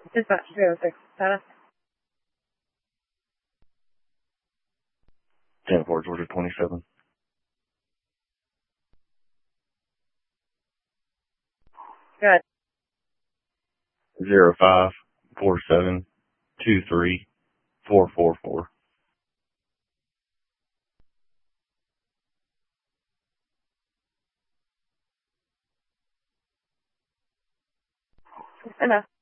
Dispatch 306. Status. 10-4, Georgia 27. Good. 054723 444. Enough.